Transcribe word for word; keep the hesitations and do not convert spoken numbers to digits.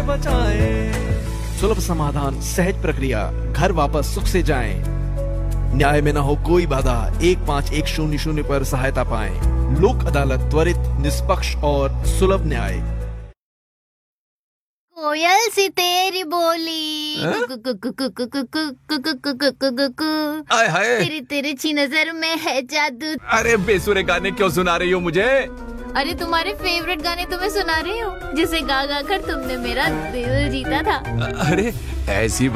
से बचाएं। सुलभ समाधान, सहज प्रक्रिया, घर वापस सुख से जाएं। न्याय में न हो कोई बाधा, एक पाँच एक शून्य शून्य पर सहायता पाएं। लोक अदालत, त्वरित, निष्पक्ष और सुलभ न्याय। कोयल सी तेरी बोली, आय हाय, तेरी तिरछी नजर में है जादू। अरे बेसुरे गाने क्यों सुना रही हो मुझे? अरे तुम्हारे फेवरेट गाने तुम्हें सुना रही हूँ, जिसे गा गा कर तुमने मेरा दिल जीता था। अरे ऐसी